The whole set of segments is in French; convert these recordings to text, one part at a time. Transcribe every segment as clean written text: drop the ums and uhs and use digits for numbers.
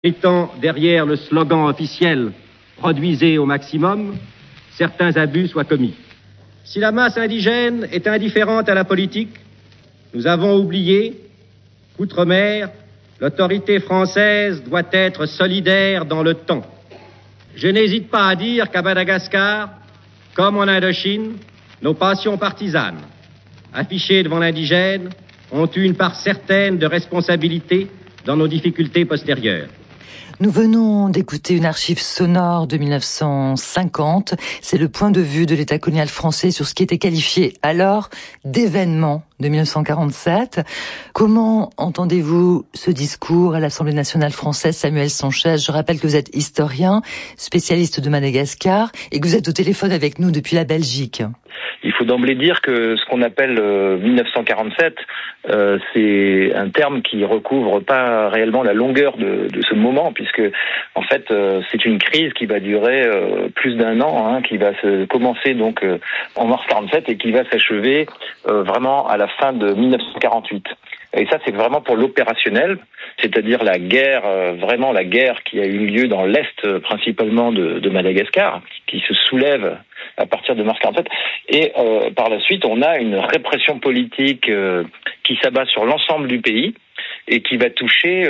Étant derrière le slogan officiel « Produisez au maximum », certains abus soient commis. Si la masse indigène est indifférente à la politique, nous avons oublié qu'outre-mer, l'autorité française doit être solidaire dans le temps. Je n'hésite pas à dire qu'à Madagascar, comme en Indochine, nos passions partisanes, affichées devant l'indigène, ont eu une part certaine de responsabilité dans nos difficultés postérieures. Nous venons d'écouter une archive sonore de 1950. C'est le point de vue de l'État colonial français sur ce qui était qualifié alors d'événement de 1947. Comment entendez-vous ce discours à l'Assemblée nationale française, Samuel Sanchez? Je rappelle que vous êtes historien, spécialiste de Madagascar et que vous êtes au téléphone avec nous depuis la Belgique. Il faut d'emblée dire que ce qu'on appelle 1947, c'est un terme qui recouvre pas réellement la longueur de ce moment, puisque en fait c'est une crise qui va durer plus d'un an, qui va se commencer donc en mars 47 et qui va s'achever vraiment à la fin de 1948. Et ça, c'est vraiment pour l'opérationnel, c'est-à-dire la guerre, vraiment la guerre qui a eu lieu dans l'est principalement de Madagascar, qui se soulève à partir de mars 47. Et par la suite, on a une répression politique qui s'abat sur l'ensemble du pays et qui va toucher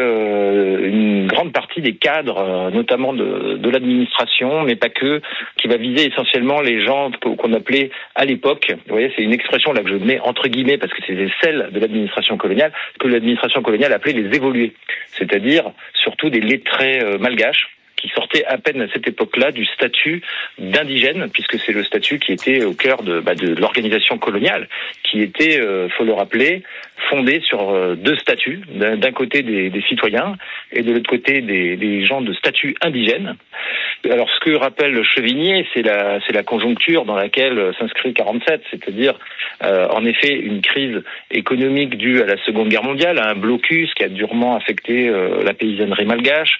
une grande partie des cadres, notamment de l'administration, mais pas que, qui va viser essentiellement les gens qu'on appelait à l'époque, vous voyez, c'est une expression là que je mets entre guillemets parce que c'est celle de l'administration coloniale, que l'administration coloniale appelait les évolués, c'est-à-dire surtout des lettrés malgaches, qui sortait à peine à cette époque-là du statut d'indigène, puisque c'est le statut qui était au cœur de l'organisation coloniale, qui était, faut le rappeler, fondé sur deux statuts, d'un côté des citoyens et de l'autre côté des gens de statut indigène. Alors ce que rappelle Chevigné, c'est la conjoncture dans laquelle s'inscrit 47, c'est-à-dire en effet une crise économique due à la Seconde Guerre mondiale, à un blocus qui a durement affecté la paysannerie malgache,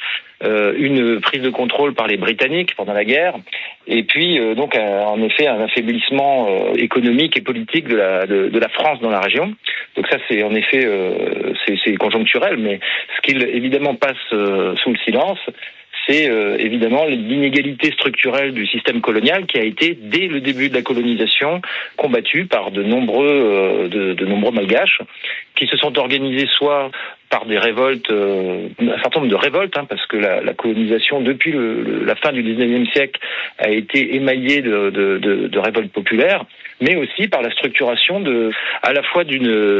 une prise de contrôle par les Britanniques pendant la guerre, et puis donc en effet un affaiblissement économique et politique de la France dans la région. Donc ça c'est en effet c'est conjoncturel, mais ce qui évidemment passe sous le silence, c'est évidemment l'inégalité structurelle du système colonial qui a été, dès le début de la colonisation, combattue par de nombreux malgaches qui se sont organisés soit par des révoltes, un certain nombre de révoltes, parce que la colonisation, depuis la fin du 19e siècle, a été émaillée de révoltes populaires, mais aussi par la structuration à la fois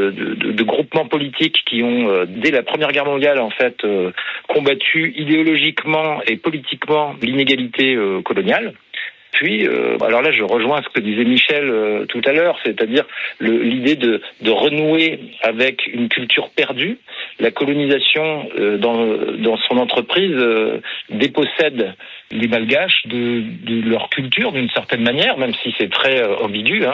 de groupements politiques qui ont, dès la Première Guerre mondiale, en fait, combattu idéologiquement et politiquement l'inégalité coloniale. Puis, alors là, je rejoins ce que disait Michel tout à l'heure, c'est-à-dire l'idée de renouer avec une culture perdue. La colonisation, dans son entreprise, dépossède les Malgaches de leur culture d'une certaine manière, même si c'est très ambigu.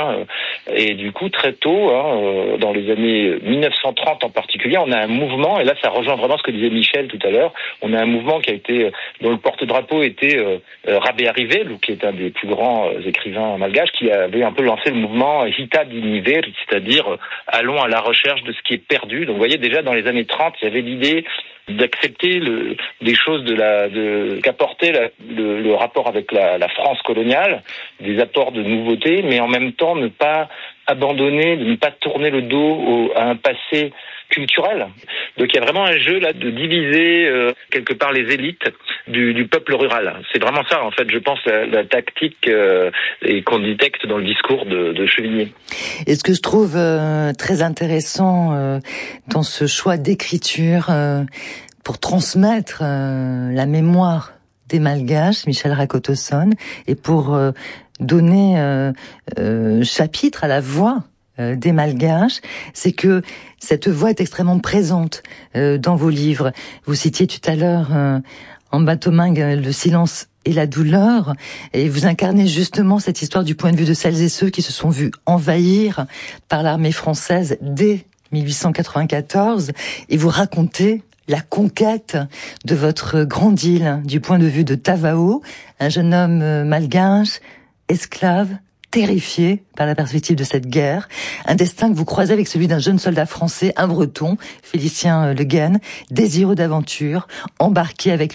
Et du coup, très tôt, dans les années 1930 en particulier, on a un mouvement, et là ça rejoint vraiment ce que disait Michel tout à l'heure, on a un mouvement qui a été, dont le porte-drapeau était Rabé Arrivé, qui est un des plus grands écrivains malgaches, qui avait un peu lancé le mouvement Hita d'Iniver, c'est-à-dire allons à la recherche de ce qui est perdu. Donc vous voyez, déjà dans les années 30, il y avait l'idée d'accepter des choses qu'apportait le rapport avec la France coloniale, des apports de nouveautés, mais en même temps ne pas abandonner, ne pas tourner le dos à un passé culturel. Donc il y a vraiment un jeu là de diviser quelque part les élites du peuple rural. C'est vraiment ça, en fait, je pense, la tactique et qu'on détecte dans le discours de Chevigné. Et ce que je trouve très intéressant dans ce choix d'écriture pour transmettre la mémoire des Malgaches, Michel Rakotosson, et pour donner chapitre à la voix des Malgaches, c'est que cette voix est extrêmement présente dans vos livres. Vous citiez tout à l'heure en Batomingue le silence et la douleur, et vous incarnez justement cette histoire du point de vue de celles et ceux qui se sont vus envahir par l'armée française dès 1894, et vous racontez la conquête de votre grande île du point de vue de Tavao, un jeune homme malgache, esclave, terrifié par la perspective de cette guerre, un destin que vous croisez avec celui d'un jeune soldat français, un breton, Félicien Le Guen, désireux d'aventure, embarqué avec